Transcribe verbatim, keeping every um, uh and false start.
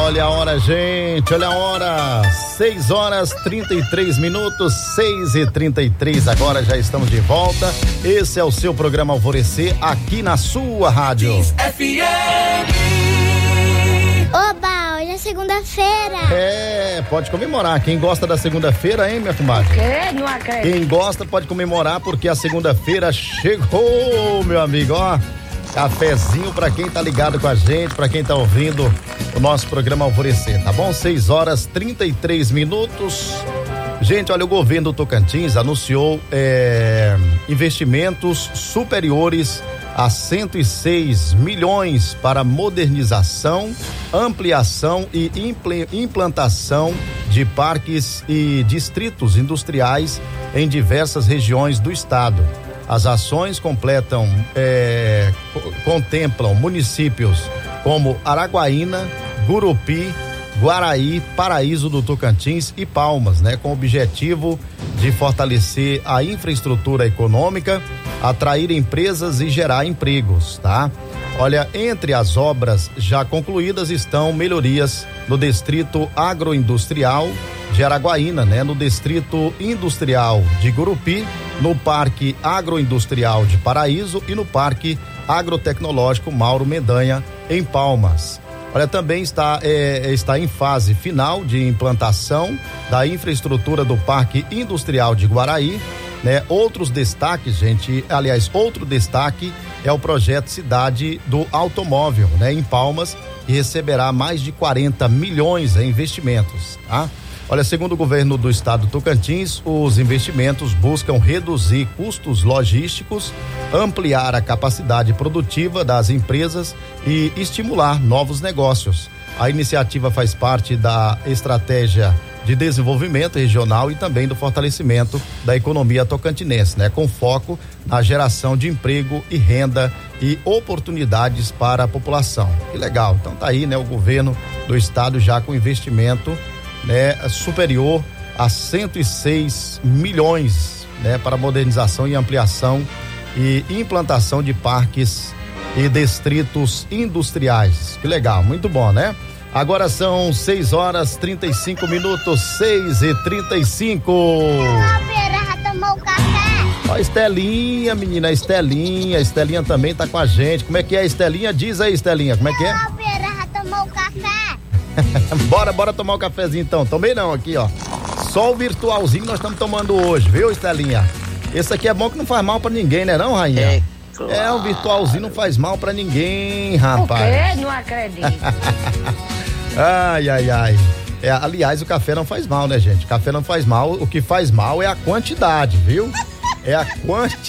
Olha a hora, gente, olha a hora. seis horas trinta e três minutos, seis e trinta e três. Agora já estamos de volta. Esse é o seu programa Alvorecer aqui na sua rádio. F M. Oba, hoje é segunda-feira. É, pode comemorar. Quem gosta da segunda-feira, hein, minha comadre? Que? Não acredito. Quem gosta pode comemorar porque a segunda-feira chegou, meu amigo, ó. Cafezinho pra quem tá ligado com a gente, pra quem tá ouvindo o nosso programa Alvorecer, tá bom? seis horas trinta e três minutos. Gente, olha, o governo do Tocantins anunciou é, investimentos superiores a cento e seis milhões para modernização, ampliação e implantação de parques e distritos industriais em diversas regiões do estado. As ações completam, é, contemplam municípios como Araguaína, Gurupi, Guaraí, Paraíso do Tocantins e Palmas, né? Com o objetivo de fortalecer a infraestrutura econômica, atrair empresas e gerar empregos, tá? Olha, entre as obras já concluídas estão melhorias no distrito agroindustrial de Araguaína, né? No distrito industrial de Gurupi, no Parque Agroindustrial de Paraíso e no Parque Agrotecnológico Mauro Mendanha, em Palmas. Olha, também está, é, está em fase final de implantação da infraestrutura do Parque Industrial de Guaraí, né? Outros destaques, gente, aliás, outro destaque é o projeto Cidade do Automóvel, né? Em Palmas, que receberá mais de quarenta milhões em investimentos, tá? Olha, segundo o governo do estado do Tocantins, os investimentos buscam reduzir custos logísticos, ampliar a capacidade produtiva das empresas e estimular novos negócios. A iniciativa faz parte da estratégia de desenvolvimento regional e também do fortalecimento da economia tocantinense, né? Com foco na geração de emprego e renda e oportunidades para a população. Que legal. Então tá aí, né? O governo do estado já com investimento, né, superior a cento e seis milhões, né, para modernização e ampliação e implantação de parques e distritos industriais. Que legal, muito bom, né? Agora são seis horas trinta e cinco minutos, seis e trinta e cinco. A Vera já tomou café? Ó, a Estelinha, menina, a Estelinha, a Estelinha também tá com a gente. Como é que é, Estelinha? Diz aí, Estelinha, como é que é? A Vera já tomou café? bora, bora tomar um cafezinho então. Tomei não aqui, ó. Só o virtualzinho nós estamos tomando hoje, viu, Estelinha? Esse aqui é bom que não faz mal pra ninguém, né não, rainha? É, claro. É, o virtualzinho não faz mal pra ninguém, rapaz. O quê? Não acredito. ai, ai, ai. É, aliás, o café não faz mal, né, gente? O café não faz mal, o que faz mal é a quantidade, viu? É a quantidade.